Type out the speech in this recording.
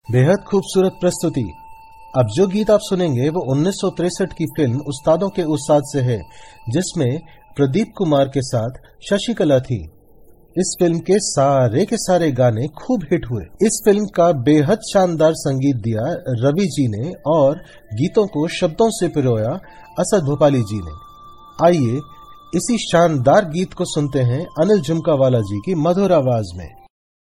बेहद खूबसूरत प्रस्तुति। अब जो गीत आप सुनेंगे वो 1963 की फिल्म उस्तादों के उस्ताद से है, जिसमें प्रदीप कुमार के साथ शशिकला थी। इस फिल्म के सारे गाने खूब हिट हुए। इस फिल्म का बेहद शानदार संगीत दिया रवि जी ने और गीतों को शब्दों से पिरोया असद भोपाली जी ने। आइए इसी शानदार गीत को सुनते हैं अनिल झुमकावाला जी की मधुर आवाज में।